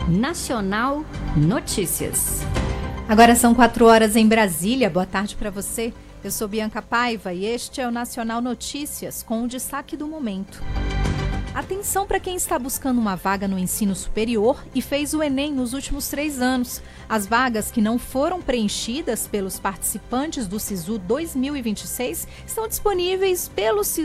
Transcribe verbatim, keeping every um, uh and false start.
Nacional Notícias. Agora são quatro horas em Brasília. Boa tarde para você. Eu sou Bianca Paiva e este é o Nacional Notícias com o destaque do momento. Atenção para quem está buscando uma vaga no ensino superior e fez o Enem nos últimos três anos. As vagas que não foram preenchidas pelos participantes do SISU dois mil e vinte e seis estão disponíveis pelo SISU